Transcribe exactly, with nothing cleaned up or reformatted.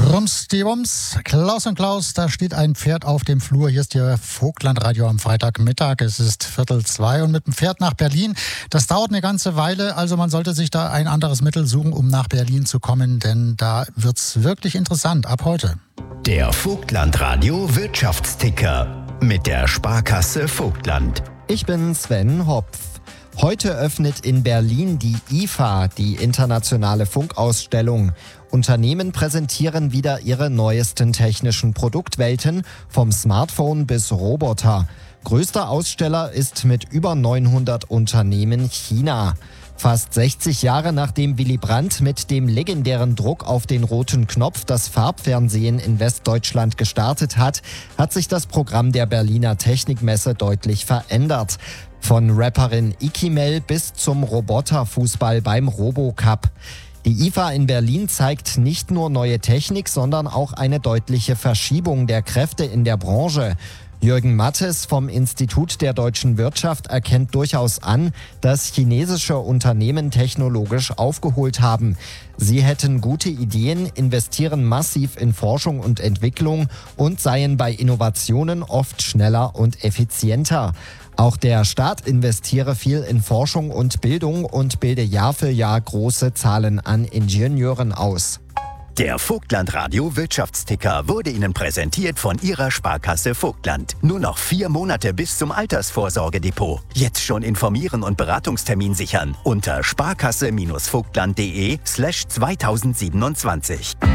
Rums die Wums, Klaus und Klaus, da steht ein Pferd auf dem Flur. Hier ist Ihr Vogtlandradio am Freitagmittag. Es ist Viertel zwei und mit dem Pferd nach Berlin. Das dauert eine ganze Weile, also man sollte sich da ein anderes Mittel suchen, um nach Berlin zu kommen, denn da wird's wirklich interessant ab heute. Der Vogtlandradio Wirtschaftsticker mit der Sparkasse Vogtland. Ich bin Sven Hopf. Heute öffnet in Berlin die I F A, die internationale Funkausstellung. Unternehmen präsentieren wieder ihre neuesten technischen Produktwelten, vom Smartphone bis Roboter. Größter Aussteller ist mit über neunhundert Unternehmen China. Fast sechzig Jahre nachdem Willy Brandt mit dem legendären Druck auf den roten Knopf das Farbfernsehen in Westdeutschland gestartet hat, hat sich das Programm der Berliner Technikmesse deutlich verändert. Von Rapperin Ikimel bis zum Roboterfußball beim Robocup. Die I F A in Berlin zeigt nicht nur neue Technik, sondern auch eine deutliche Verschiebung der Kräfte in der Branche. Jürgen Mattes vom Institut der deutschen Wirtschaft erkennt durchaus an, dass chinesische Unternehmen technologisch aufgeholt haben. Sie hätten gute Ideen, investieren massiv in Forschung und Entwicklung und seien bei Innovationen oft schneller und effizienter. Auch der Staat investiere viel in Forschung und Bildung und bilde Jahr für Jahr große Zahlen an Ingenieuren aus. Der Vogtlandradio Wirtschaftsticker wurde Ihnen präsentiert von Ihrer Sparkasse Vogtland. Nur noch vier Monate bis zum Altersvorsorgedepot. Jetzt schon informieren und Beratungstermin sichern unter sparkasse-vogtland.de slash zweitausendsiebenundzwanzig.